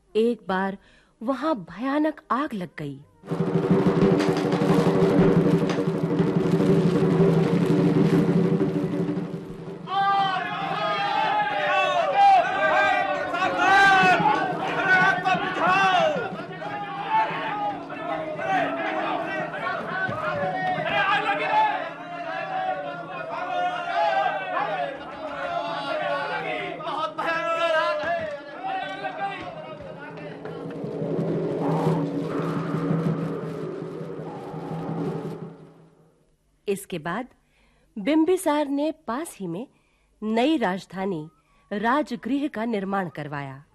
एक बार वहां भयानक आग लग गई। इसके बाद बिंबिसार ने पास ही में नई राजधानी राजगृह का निर्माण करवाया।